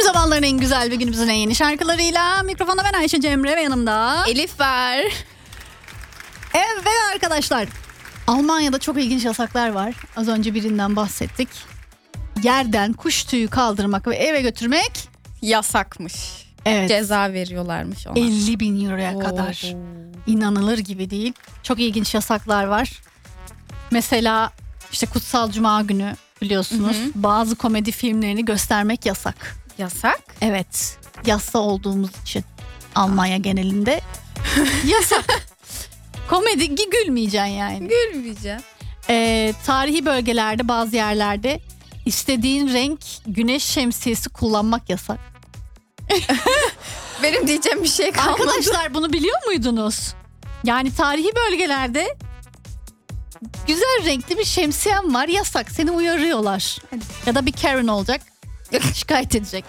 Zamanların en güzel ve günümüzün en yeni şarkılarıyla mikrofonda ben Ayşe Cemre ve yanımda Elif var. Evet arkadaşlar, Almanya'da çok ilginç yasaklar var. Az önce birinden bahsettik. Yerden kuş tüyü kaldırmak ve eve götürmek Yasakmış. evet, Ceza veriyorlarmış ona. 50.000 euroya kadar. İnanılır gibi değil. Çok ilginç yasaklar var. Mesela işte Kutsal Cuma günü biliyorsunuz, bazı komedi filmlerini göstermek yasak. Yasak? Evet, yassa olduğumuz için Almanya genelinde yasak. Komedi gülmeyeceksin yani. Gülmeyeceğim. Tarihi bölgelerde, bazı yerlerde istediğin renk güneş şemsiyesi kullanmak yasak. Benim diyeceğim bir şey kalmadı. Arkadaşlar, bunu biliyor muydunuz? Yani tarihi bölgelerde güzel renkli bir şemsiyen var, yasak. Seni uyarıyorlar. Ya da bir Karen olacak, şikayet edecek.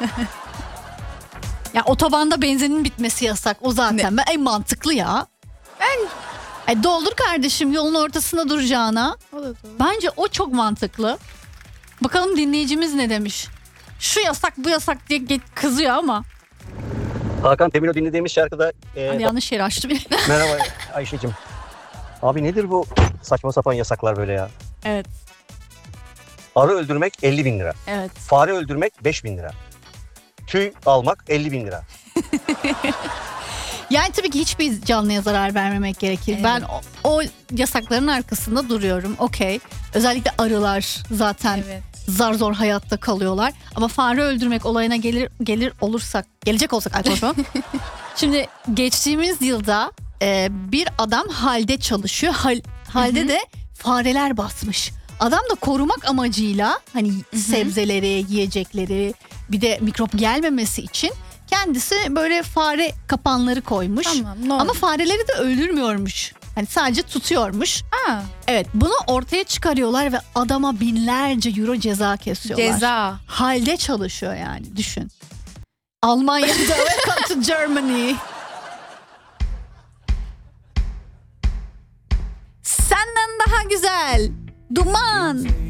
Ya otobanda benzinin bitmesi yasak. O zaten en mantıklı ya. Doldur kardeşim yolun ortasında duracağına. Bence o çok mantıklı. Bakalım dinleyicimiz ne demiş? Şu yasak bu yasak diye kızıyor ama. Hakan Temir'le dinlediğimiz şarkıda Yanlış yere açtım. merhaba Ayşe'cim. Abi nedir bu saçma sapan yasaklar böyle ya? Evet. Arı öldürmek 50.000 lira. Evet. Fare öldürmek 5.000 lira. Tüy almak 50.000 lira. Yani tabii ki hiçbir canlıya zarar vermemek gerekir. Evet. Ben o yasakların arkasında duruyorum. Okey. Özellikle arılar zaten zar zor hayatta kalıyorlar. Ama fare öldürmek olayına gelecek olsak arkadaşlar. Şimdi geçtiğimiz yılda bir adam halde çalışıyor. Halde de fareler basmış. Adam da korumak amacıyla hani sebzeleri, yiyecekleri, bir de mikrop gelmemesi için kendisi böyle fare kapanları koymuş. Tamam, ama fareleri de öldürmüyormuş. Hani sadece tutuyormuş. Evet, bunu ortaya çıkarıyorlar ve adama binlerce euro ceza kesiyorlar. Ceza. Halde çalışıyor yani, düşün. Almanya'da welcome to Germany. Senden daha güzel. Duman.